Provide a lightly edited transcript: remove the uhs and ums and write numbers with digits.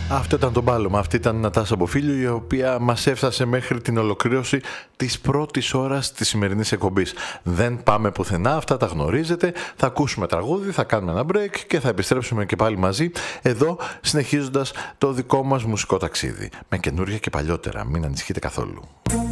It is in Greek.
Αυτό ήταν το μπάλωμα, αυτή ήταν η Νατάσα Μποφίλιου, η οποία μας έφτασε μέχρι την ολοκλήρωση της πρώτης ώρας της σημερινής εκπομπής. Δεν πάμε πουθενά, αυτά τα γνωρίζετε. Θα ακούσουμε τραγούδι, θα κάνουμε ένα break και θα επιστρέψουμε και πάλι μαζί εδώ, συνεχίζοντας το δικό μας μουσικό ταξίδι. Με καινούργια και παλιότερα, μην ανησυχείτε καθόλου.